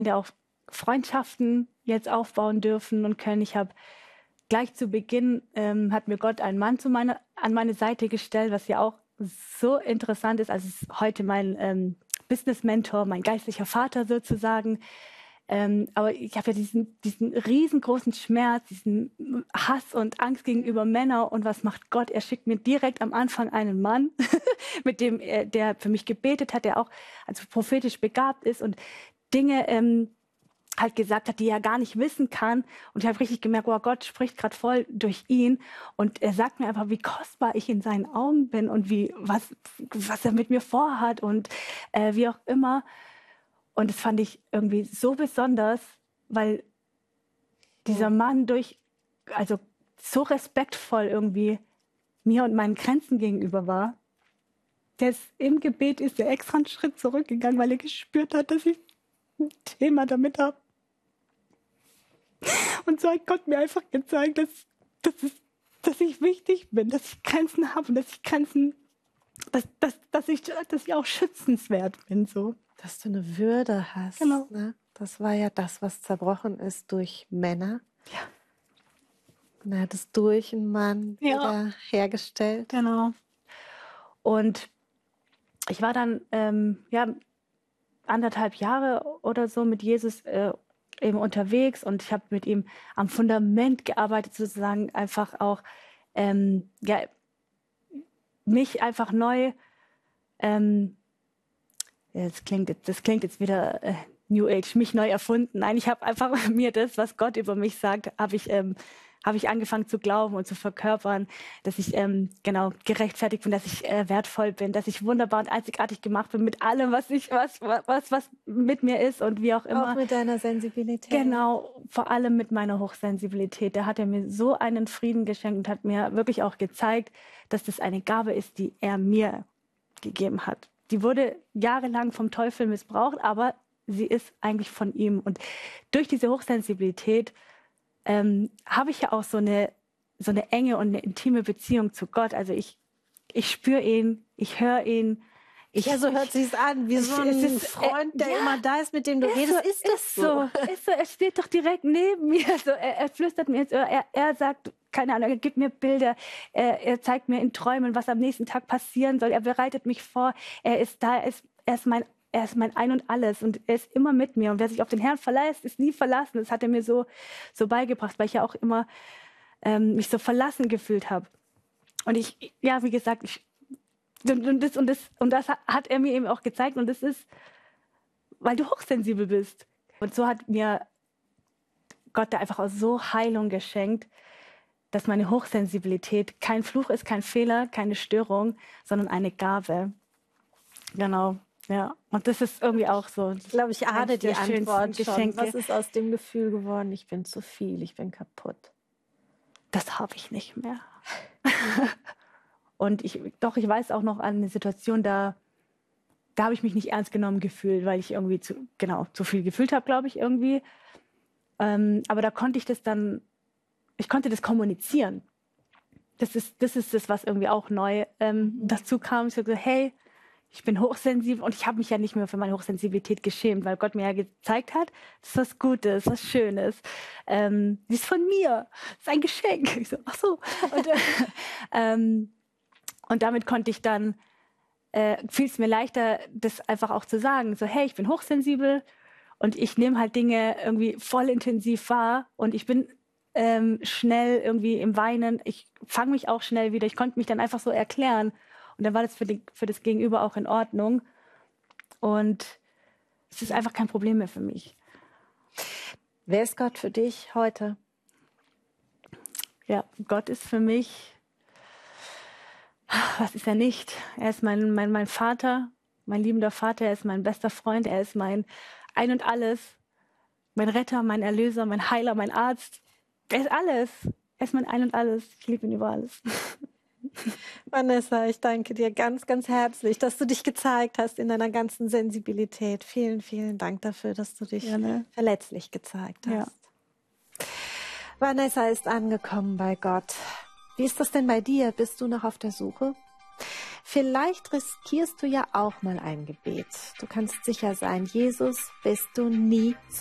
ja auch Freundschaften jetzt aufbauen dürfen und können. Ich habe gleich zu Beginn, hat mir Gott einen Mann an meine Seite gestellt, was ja auch so interessant ist. Also es ist heute mein Business-Mentor, mein geistlicher Vater sozusagen. Aber ich habe ja diesen riesengroßen Schmerz, diesen Hass und Angst gegenüber Männern. Und was macht Gott? Er schickt mir direkt am Anfang einen Mann, mit dem der für mich gebetet hat, der auch also prophetisch begabt ist und Dinge halt gesagt hat, die er gar nicht wissen kann. Und ich habe richtig gemerkt, oh, Gott spricht gerade voll durch ihn. Und er sagt mir einfach, wie kostbar ich in seinen Augen bin und was er mit mir vorhat und wie auch immer. Und das fand ich irgendwie so besonders, weil dieser Mann also so respektvoll irgendwie mir und meinen Grenzen gegenüber war. Im Gebet ist er extra einen Schritt zurückgegangen, weil er gespürt hat, dass ich ein Thema damit habe. Und so hat Gott mir einfach gezeigt, dass ich wichtig bin, dass ich Grenzen habe und dass ich auch schützenswert bin. So. Dass du eine Würde hast. Genau. Ne? Das war ja das, was zerbrochen ist durch Männer. Ja. Und er hat es durch einen Mann wieder hergestellt. Genau. Und ich war dann 1,5 Jahre oder so mit Jesus eben unterwegs und ich habe mit ihm am Fundament gearbeitet, sozusagen einfach auch mich einfach neu das klingt jetzt wieder New Age, mich neu erfunden. Nein, ich habe einfach mir das, was Gott über mich sagt, habe ich angefangen zu glauben und zu verkörpern, dass ich gerechtfertigt bin, dass ich wertvoll bin, dass ich wunderbar und einzigartig gemacht bin mit allem, was mit mir ist und wie auch immer. Auch mit deiner Sensibilität. Genau, vor allem mit meiner Hochsensibilität. Da hat er mir so einen Frieden geschenkt und hat mir wirklich auch gezeigt, dass das eine Gabe ist, die er mir gegeben hat. Die wurde jahrelang vom Teufel missbraucht, aber sie ist eigentlich von ihm. Und durch diese Hochsensibilität habe ich ja auch so eine enge und eine intime Beziehung zu Gott. Also ich spüre ihn, ich höre ihn. So hört sich's an, wie so ein Freund, der immer da ist, mit dem du redest. Ist das so? Ist so, er steht doch direkt neben mir. Also er flüstert mir ins Ohr, er sagt, keine Ahnung, er gibt mir Bilder, er zeigt mir in Träumen, was am nächsten Tag passieren soll. Er bereitet mich vor, er ist da, er ist mein Ein und Alles und er ist immer mit mir. Und wer sich auf den Herrn verlässt, ist nie verlassen. Das hat er mir so beigebracht, weil ich ja auch immer mich so verlassen gefühlt habe. Und wie gesagt, das hat er mir eben auch gezeigt. Und das ist, weil du hochsensibel bist. Und so hat mir Gott da einfach auch so Heilung geschenkt, dass meine Hochsensibilität kein Fluch ist, kein Fehler, keine Störung, sondern eine Gabe. Genau, ja. Und das ist irgendwie auch so. Ich glaube, ich ahne die Antwort schon. Geschenke. Was ist aus dem Gefühl geworden? Ich bin zu viel, ich bin kaputt. Das habe ich nicht mehr. Und ich weiß auch noch an eine Situation, da habe ich mich nicht ernst genommen gefühlt, weil ich irgendwie zu viel gefühlt habe, glaube ich, irgendwie. Aber da konnte ich konnte das kommunizieren. Das ist das, was irgendwie auch neu dazu kam. Ich sagte, hey, ich bin hochsensibel und ich habe mich ja nicht mehr für meine Hochsensibilität geschämt, weil Gott mir ja gezeigt hat, das ist was Gutes, was Schönes. Die ist von mir, das ist ein Geschenk. Ich so, ach so. Und damit konnte ich dann, fiel es mir leichter, das einfach auch zu sagen. So, hey, ich bin hochsensibel und ich nehme halt Dinge irgendwie voll intensiv wahr und ich bin schnell irgendwie im Weinen. Ich fange mich auch schnell wieder. Ich konnte mich dann einfach so erklären. Und dann war das für das Gegenüber auch in Ordnung. Und es ist einfach kein Problem mehr für mich. Wer ist Gott für dich heute? Ja, Gott ist für mich, was ist er nicht? Er ist mein Vater, mein liebender Vater. Er ist mein bester Freund. Er ist mein Ein und Alles. Mein Retter, mein Erlöser, mein Heiler, mein Arzt. Er ist alles. Er ist mein Ein und Alles. Ich liebe ihn über alles. Vanessa, ich danke dir ganz, ganz herzlich, dass du dich gezeigt hast in deiner ganzen Sensibilität. Vielen, vielen Dank dafür, dass du dich verletzlich gezeigt hast. Ja. Vanessa ist angekommen bei Gott. Wie ist das denn bei dir? Bist du noch auf der Suche? Vielleicht riskierst du ja auch mal ein Gebet. Du kannst sicher sein, Jesus wirst du nie